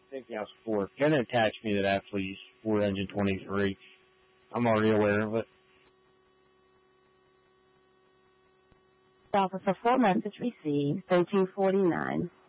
Steakhouse 4. Can attach me to that, please, for engine 23. I'm already aware of it. Officer 4 message received, 1349.